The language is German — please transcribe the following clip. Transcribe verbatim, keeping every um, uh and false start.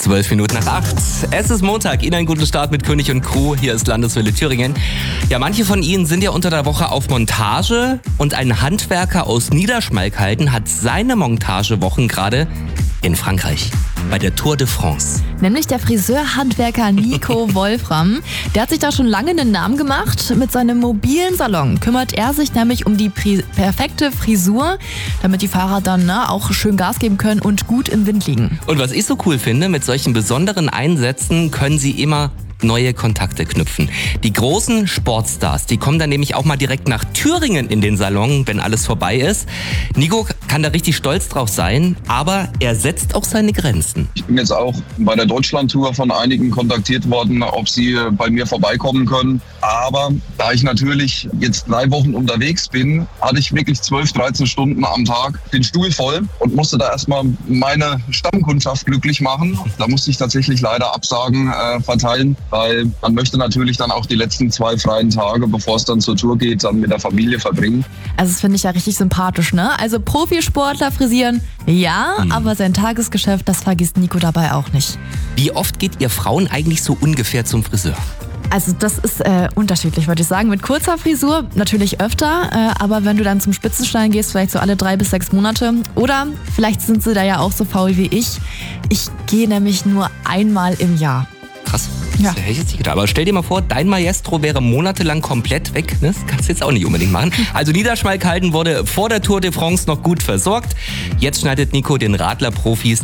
Zwölf Minuten nach acht. Es ist Montag. Ihnen einen guten Start mit König und Crew. Hier ist Landeswelle Thüringen. Ja, manche von Ihnen sind ja unter der Woche auf Montage und ein Handwerker aus Niederschmalkalden hat seine Montagewochen gerade in Frankreich bei der Tour de France. Nämlich der Friseurhandwerker Nico Wolfram. Der hat sich da schon lange einen Namen gemacht. Mit seinem mobilen Salon kümmert er sich nämlich um die pri- perfekte Frisur, damit die Fahrer dann ne, auch schön Gas geben können und gut im Wind liegen. Und was ich so cool finde, mit solchen besonderen Einsätzen können Sie immer neue Kontakte knüpfen. Die großen Sportstars, die kommen dann nämlich auch mal direkt nach Thüringen in den Salon, wenn alles vorbei ist. Nico kann da richtig stolz drauf sein, aber er setzt auch seine Grenzen. Ich bin jetzt auch bei der Deutschlandtour von einigen kontaktiert worden, ob sie bei mir vorbeikommen können. Aber da ich natürlich jetzt drei Wochen unterwegs bin, hatte ich wirklich zwölf, dreizehn Stunden am Tag den Stuhl voll und musste da erstmal meine Stammkundschaft glücklich machen. Da musste ich tatsächlich leider Absagen äh, verteilen, weil man möchte natürlich dann auch die letzten zwei freien Tage, bevor es dann zur Tour geht, dann mit der Familie verbringen. Also das finde ich ja richtig sympathisch, ne? Also Profisportler frisieren, ja, mhm. aber sein Tagesgeschäft, das vergisst Nico dabei auch nicht. Wie oft geht ihr Frauen eigentlich so ungefähr zum Friseur? Also das ist äh, unterschiedlich, würde ich sagen. Mit kurzer Frisur natürlich öfter, äh, aber wenn du dann zum Spitzenschneiden gehst, vielleicht so alle drei bis sechs Monate. Oder vielleicht sind sie da ja auch so faul wie ich. Ich gehe nämlich nur einmal im Jahr. Krass. Ja. Das hätte ich jetzt nicht gedacht. Aber stell dir mal vor, dein Maestro wäre monatelang komplett weg. Das kannst du jetzt auch nicht unbedingt machen. Also Niederschmalkalden wurde vor der Tour de France noch gut versorgt. Jetzt schneidet Nico den Radlerprofis